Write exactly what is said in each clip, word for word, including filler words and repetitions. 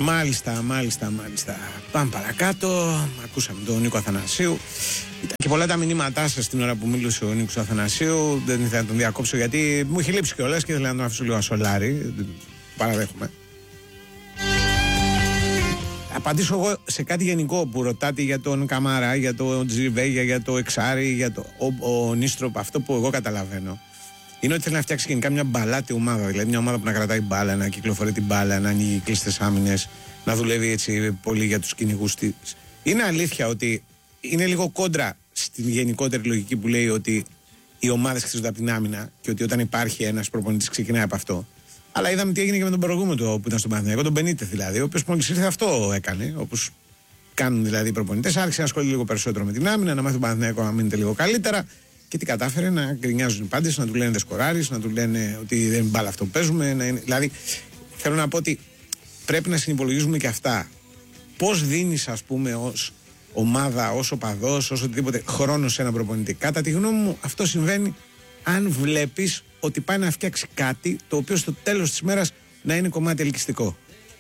Μάλιστα, μάλιστα, μάλιστα. Πάμε παρακάτω. Ακούσαμε τον Νίκο Αθανασίου. Ήταν και πολλά τα μηνύματά σας την ώρα που μίλησε ο Νίκος Αθανασίου. Δεν ήθελα να τον διακόψω γιατί μου είχε λείψει κιόλας και ήθελα να τον αφήσω λίγο ασολάρι. Παραδέχομαι. Απαντήσω εγώ σε κάτι γενικό που ρωτάτε για τον Καμαρά, για τον Τζιβέγια, για το Εξάρι, για το ο, ο Νίστροπ. Αυτό που εγώ καταλαβαίνω είναι ότι θέλει να φτιάξει γενικά μια μπαλάτη ομάδα. Δηλαδή μια ομάδα που να κρατάει μπάλα, να κυκλοφορεί την μπάλα, να ανοίγει κλειστές άμυνες, να δουλεύει έτσι πολύ για τους κυνηγούς της. Είναι αλήθεια ότι είναι λίγο κόντρα στην γενικότερη λογική που λέει ότι οι ομάδες χτίζονται από την άμυνα και ότι όταν υπάρχει ένας προπονητής ξεκινάει από αυτό. Αλλά είδαμε τι έγινε και με τον προηγούμενο του που ήταν στον Παναθηναϊκό, τον Μπενίτεθ δηλαδή, ο οποίος μόλις ήρθε αυτό έκανε, όπως κάνουν δηλαδή οι προπονητές. Άρχισε να ασχολείται λίγο περισσότερο με την άμυνα, να μάθει τον Παναθηναϊκό να μείνεται λίγο καλύτερα. Και τι κατάφερε, να γκρινιάζουν οι πάντες, να του λένε δεν σκοράρεις, να του λένε ότι δεν μπάλα αυτό που παίζουμε. Να είναι... Δηλαδή, θέλω να πω ότι πρέπει να συνυπολογίζουμε και αυτά. Πώς δίνεις, ας πούμε, ως ομάδα, ως οπαδός, ως οτιδήποτε χρόνο σε έναν προπονητή. Κατά τη γνώμη μου, αυτό συμβαίνει αν βλέπεις ότι πάει να φτιάξει κάτι το οποίο στο τέλος της μέρας να είναι κομμάτι ελκυστικό.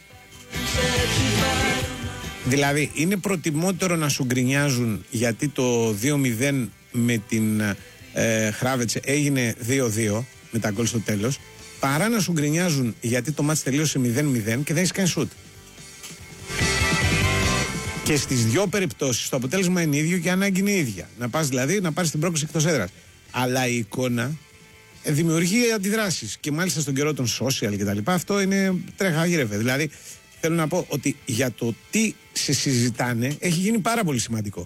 Δηλαδή, είναι προτιμότερο να σου γκρινιάζουν γιατί το δύο μηδέν με την ε, Χράβετσε έγινε δύο δύο με τα γκολ στο τέλος, παρά να σου γκρινιάζουν γιατί το μάτς τελείωσε μηδέν μηδέν και δεν έχεις κάνει σούτ. Και στις δυο περιπτώσεις το αποτέλεσμα είναι ίδιο και η ανάγκη είναι ίδια. Να πας δηλαδή να πάρεις την πρόκληση εκτός έδρας. Αλλά η εικόνα ε, δημιουργεί αντιδράσεις και μάλιστα στον καιρό των social και τα λοιπά, αυτό είναι τρέχα γύρευε. Δηλαδή θέλω να πω ότι για το τι σε συζητάνε έχει γίνει πάρα πολύ σημαντικό.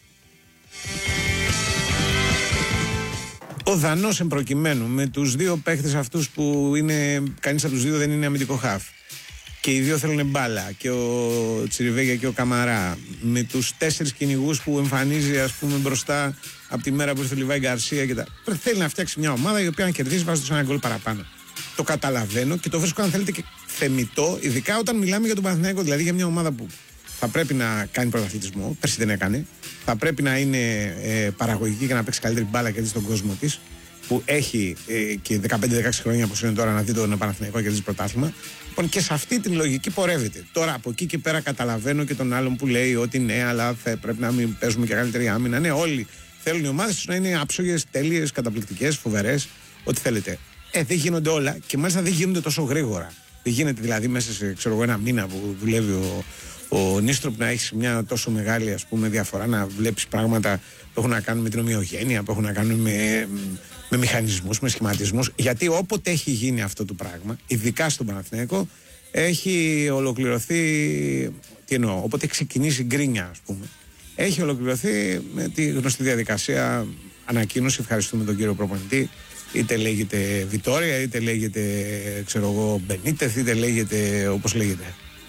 Ο Δανός εμπροκειμένου με τους δύο παίχτες αυτούς που είναι, κανείς από τους δύο δεν είναι αμυντικό χαφ και οι δύο θέλουν μπάλα, και ο Τσιριβέγια και ο Καμαρά, με τους τέσσερις κυνηγούς που εμφανίζει ας πούμε μπροστά από τη μέρα που ήρθε ο Λιβάη Γκαρσία και τα... Θέλει να φτιάξει μια ομάδα η οποία να κερδίσει βάζοντας ένα γκολ παραπάνω. Το καταλαβαίνω και το βρίσκω αν θέλετε και θεμιτό, ειδικά όταν μιλάμε για τον Παναθηναϊκό, δηλαδή για μια ομάδα που θα πρέπει να κάνει πρωταθλητισμό, πέρσι δεν έκανε, θα πρέπει να είναι ε, παραγωγική και να παίξει καλύτερη μπάλα και στον κόσμο της, που έχει ε, και δεκαπέντε δεκαέξι χρόνια όπως είναι τώρα να δει τον Παναθηναϊκό και κερδίζει πρωτάθλημα. Λοιπόν, και σε αυτή την λογική πορεύεται. Τώρα από εκεί και πέρα καταλαβαίνω και τον άλλον που λέει ότι ναι, αλλά θα, πρέπει να μην παίζουμε και καλύτερη άμυνα. Ναι, όλοι θέλουν οι ομάδες τους να είναι άψογες, τέλειες, καταπληκτικές, φοβερές, ό,τι θέλετε. Ε, δεν γίνονται όλα και μάλιστα δεν γίνονται τόσο γρήγορα. Δεν γίνεται δηλαδή μέσα σε ξέρω εγώ, ένα μήνα που δουλεύει ο, ο Νίστροπ να έχει μια τόσο μεγάλη ας πούμε, διαφορά, να βλέπεις πράγματα που έχουν να κάνουν με την ομοιογένεια, που έχουν να κάνουν με, με μηχανισμούς, με σχηματισμούς. Γιατί όποτε έχει γίνει αυτό το πράγμα, ειδικά στον Παναθηναϊκό, έχει ολοκληρωθεί. Τι εννοώ, όποτε έχει ξεκινήσει γκρίνια, ας πούμε, έχει ολοκληρωθεί με τη γνωστή διαδικασία ανακοίνωση. Ευχαριστούμε τον κύριο προπονητή. Είτε λέγεται Βιτόρια, είτε λέγεται ξέρω εγώ Μπενίτεθ, είτε λέγεται όπως λέγεται.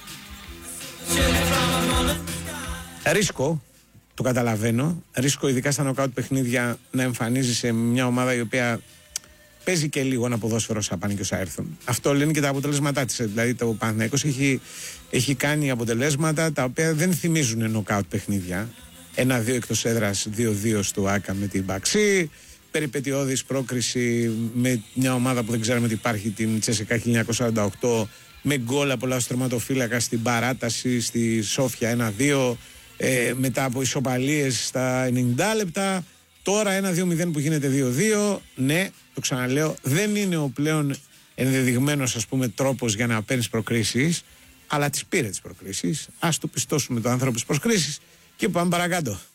Ρίσκο, το καταλαβαίνω. Ρίσκο ειδικά στα νοκάουτ παιχνίδια να εμφανίζει σε μια ομάδα η οποία παίζει και λίγο ένα ποδόσφαιρο όσα πάνε και όσα έρθουν. Αυτό λένε και τα αποτελέσματά της. Δηλαδή το Παναθηναϊκός έχει, έχει κάνει αποτελέσματα τα οποία δεν θυμίζουν νοκάουτ παιχνίδια. ένα δύο εκτός έδρας, δύο δύο στο Άκα με την Μπαξί. Περιπετειώδης πρόκριση με μια ομάδα που δεν ξέραμε ότι υπάρχει, την Τσέσεκα χίλια εννιακόσια σαράντα οκτώ, με γκολ από λάθος τερματοφύλακα στην παράταση στη Σόφια ένα δύο, ε, μετά από ισοπαλίες στα ενενήντα λεπτά. Τώρα ένα δύο μηδέν που γίνεται δύο δύο. Ναι, το ξαναλέω, δεν είναι ο πλέον ενδεδειγμένος ας πούμε τρόπος για να παίρνεις προκρίσεις, αλλά τις πήρε τις προκρίσεις. Ας το πιστώσουμε το άνθρωπο της προκρίσεις και πάμε παρακάτω.